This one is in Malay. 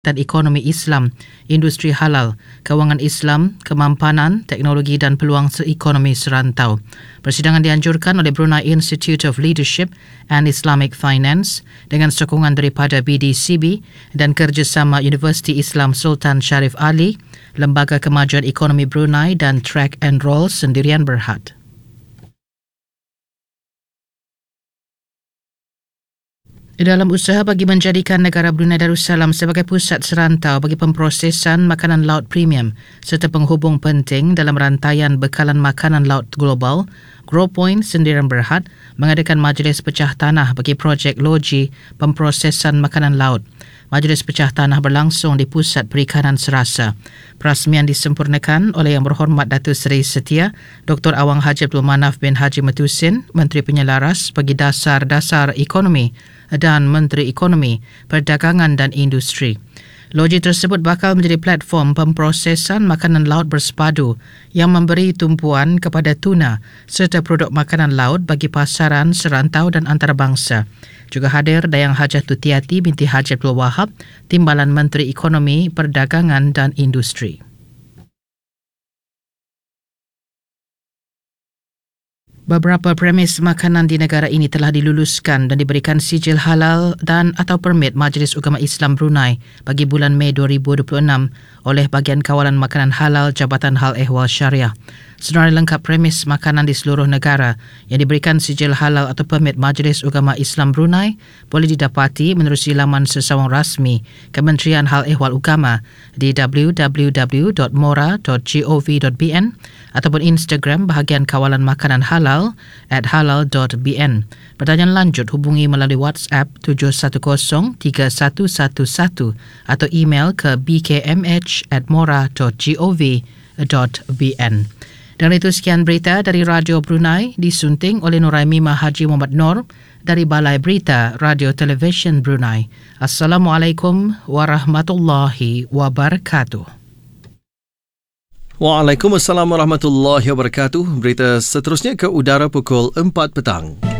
dan ekonomi Islam, industri halal, kewangan Islam, kemampanan, teknologi dan peluang ekonomi serantau. Persidangan dianjurkan oleh Brunei Institute of Leadership and Islamic Finance dengan sokongan daripada BDCB dan kerjasama Universiti Islam Sultan Sharif Ali, Lembaga Kemajuan Ekonomi Brunei dan Track and Roll Sendirian Berhad. Dalam usaha bagi menjadikan negara Brunei Darussalam sebagai pusat serantau bagi pemprosesan makanan laut premium serta penghubung penting dalam rantaian bekalan makanan laut global, Growpoint Sendirian Berhad mengadakan majlis pecah tanah bagi projek loji pemprosesan makanan laut. Majlis pecah tanah berlangsung di Pusat Perikanan Serasa. Perasmian disempurnakan oleh Yang Berhormat Datuk Seri Setia, Dr. Awang Haji Abdul Manaf bin Haji Matusin, Menteri Penyelaras bagi Dasar-Dasar Ekonomi dan Menteri Ekonomi, Perdagangan dan Industri. Loji tersebut bakal menjadi platform pemprosesan makanan laut bersepadu yang memberi tumpuan kepada tuna serta produk makanan laut bagi pasaran serantau dan antarabangsa. Juga hadir Dayang Hajah Tutiati binti Haji Abdul Wahab, Timbalan Menteri Ekonomi, Perdagangan dan Industri. Beberapa premis makanan di negara ini telah diluluskan dan diberikan sijil halal dan atau permit Majlis Ugama Islam Brunei bagi bulan Mei 2026 oleh Bahagian Kawalan Makanan Halal Jabatan Hal Ehwal Syariah. Senarai lengkap premis makanan di seluruh negara yang diberikan sijil halal atau permit Majlis Ugama Islam Brunei boleh didapati menerusi laman sesawang rasmi Kementerian Hal Ehwal Ugama di www.mora.gov.bn ataupun Instagram Bahagian Kawalan Makanan Halal @halal.bn. Pertanyaan lanjut hubungi melalui WhatsApp 710-3111 atau email ke bkmh@mora.gov.bn. Dan itu sekian berita dari Radio Brunei disunting oleh Nuraimimah Haji Muhammad Nur dari Balai Berita Radio Television Brunei. Assalamualaikum warahmatullahi wabarakatuh. Waalaikumsalam warahmatullahi wabarakatuh. Berita seterusnya ke udara pukul 4 petang.